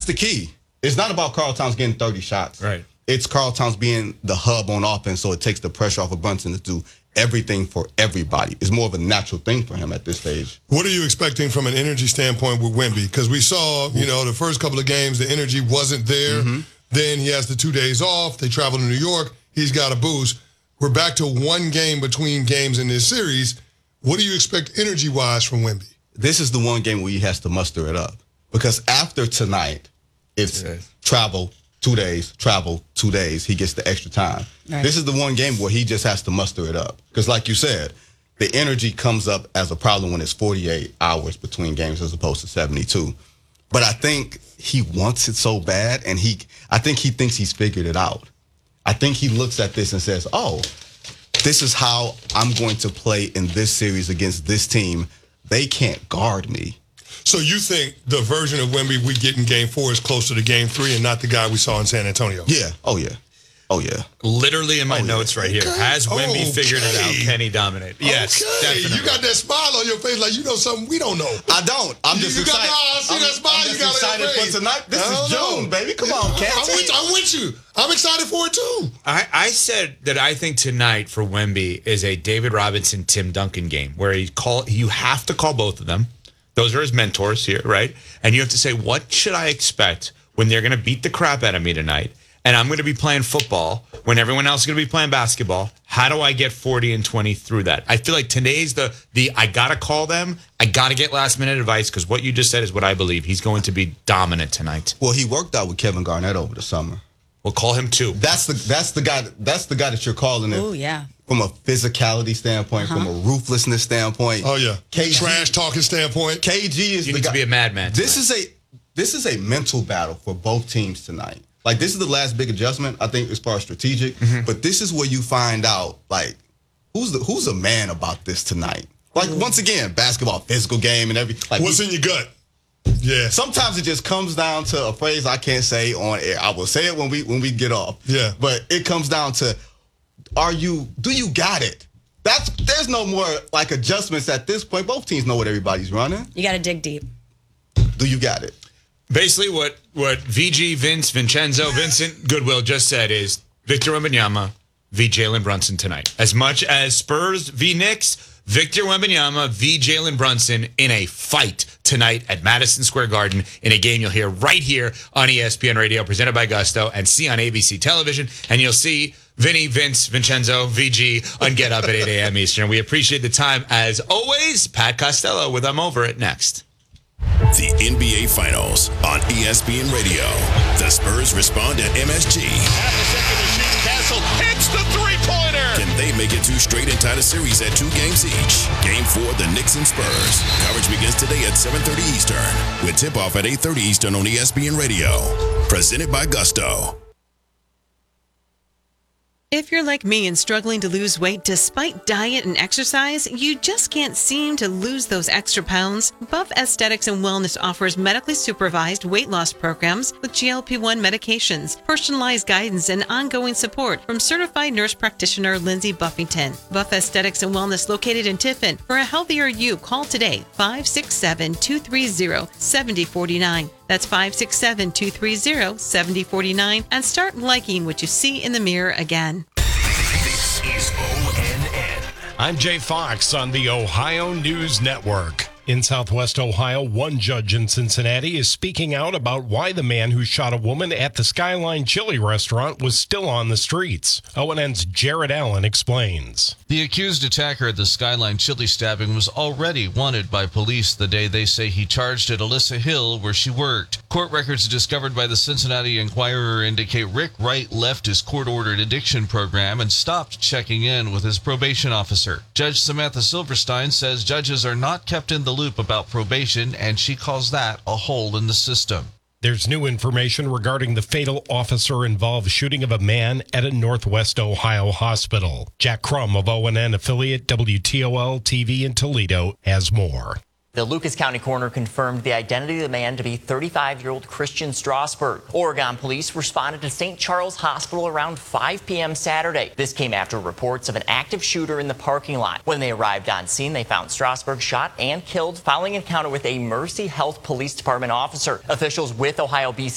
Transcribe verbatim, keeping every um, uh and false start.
the key. It's not about Karl Towns getting thirty shots. Right. It's Karl Towns being the hub on offense, so it takes the pressure off of Brunson to do everything for everybody. It's more of a natural thing for him at this stage. What are you expecting from an energy standpoint with Wemby? Because we saw, you know, the first couple of games, the energy wasn't there. Mm-hmm. Then he has the two days off. They travel to New York. He's got a boost. We're back to one game between games in this series. What do you expect energy-wise from Wemby? This is the one game where he has to muster it up. Because after tonight, it's yes. travel, two days, travel, two days. He gets the extra time. Right. This is the one game where he just has to muster it up. Because like you said, the energy comes up as a problem when it's forty-eight hours between games as opposed to seventy-two. But I think he wants it so bad, and he, I think he thinks he's figured it out. I think he looks at this and says, oh, this is how I'm going to play in this series against this team. They can't guard me. So you think the version of Wemby we get in game four is closer to game three and not the guy we saw in San Antonio? Yeah. Oh, yeah. Oh, yeah. Literally in my oh, notes yeah. right here. Okay. Has Wemby okay. figured it out? Can he dominate? Yes, okay. definitely. You got that smile on your face like you know something we don't know. I don't. I'm you, just you excited. Got, oh, I see I'm, that smile I'm you just got excited on your face. for tonight. This I is June, know. baby. Come on, Cat. I'm with, I'm with you. I'm excited for it, too. I, I said that I think tonight for Wemby is a David Robinson, Tim Duncan game where he call. you have to call both of them. Those are his mentors here, right? And you have to say, what should I expect when they're going to beat the crap out of me tonight? And I'm going to be playing football when everyone else is going to be playing basketball. How do I get forty and twenty through that? I feel like today's the, the I got to call them. I got to get last minute advice because what you just said is what I believe. He's going to be dominant tonight. Well, he worked out with Kevin Garnett over the summer. We'll call him too. That's the that's the guy that's the guy that you're calling it. Oh, yeah. From a physicality standpoint, uh-huh. from a ruthlessness standpoint. Oh, yeah. K G, trash talking standpoint. K G is you the need guy. to be a madman. This is a this is a mental battle for both teams tonight. Like, this is the last big adjustment, I think, as far as strategic. Mm-hmm. But this is where you find out, like, who's the who's a man about this tonight? Like, mm-hmm. once again, basketball, physical game and everything. Like, what's we, in your gut? Yeah. Sometimes it just comes down to a phrase I can't say on air. I will say it when we when we get off. Yeah. But it comes down to, are you, do you got it? That's There's no more, like, adjustments at this point. Both teams know what everybody's running. You got to dig deep. Do you got it? Basically, what, what V G, Vince, Vincenzo, Vincent Goodwill just said is Victor Wembanyama v. Jalen Brunson tonight. As much as Spurs v. Knicks, Victor Wembanyama v. Jalen Brunson in a fight tonight at Madison Square Garden in a game you'll hear right here on E S P N Radio, presented by Gusto, and see on A B C Television. And you'll see Vinny, Vince, Vincenzo, V G on Get Up at eight a.m. Eastern. We appreciate the time. As always, Pat Costello with I'm Over It next. The N B A Finals on E S P N Radio. The Spurs respond at M S G. Half a second to shoot. Castle hits the three-pointer. Can they make it two straight and tie the series at two games each? Game four, the Knicks and Spurs. Coverage begins today at seven thirty Eastern, with tip-off at eight thirty Eastern on E S P N Radio. Presented by Gusto. If you're like me and struggling to lose weight despite diet and exercise, you just can't seem to lose those extra pounds, Buff Aesthetics and Wellness offers medically supervised weight loss programs with G L P one medications, personalized guidance, and ongoing support from certified nurse practitioner Lindsay Buffington. Buff Aesthetics and Wellness located in Tiffin. For a healthier you, call today five six seven, two three zero, seven zero four nine. That's five six seven, two three zero, seven zero four nine, and start liking what you see in the mirror again. This is O N N. I'm Jay Fox on the Ohio News Network. In Southwest Ohio, one judge in Cincinnati is speaking out about why the man who shot a woman at the Skyline Chili restaurant was still on the streets. O N N's Jared Allen explains. The accused attacker at the Skyline Chili stabbing was already wanted by police the day they say he charged at Alyssa Hill, where she worked. Court records discovered by the Cincinnati Enquirer indicate Rick Wright left his court-ordered addiction program and stopped checking in with his probation officer. Judge Samantha Silverstein says judges are not kept in the loop about probation, and she calls that a hole in the system. There's new information regarding the fatal officer-involved shooting of a man at a Northwest Ohio hospital. Jack Crum of O N N affiliate W T O L T V in Toledo has more. The Lucas County coroner confirmed the identity of the man to be thirty-five-year-old Christian Strasburg. Oregon police responded to Saint Charles Hospital around five p.m. Saturday. This came after reports of an active shooter in the parking lot. When they arrived on scene, they found Strasburg shot and killed following an encounter with a Mercy Health Police Department officer. Officials with Ohio B C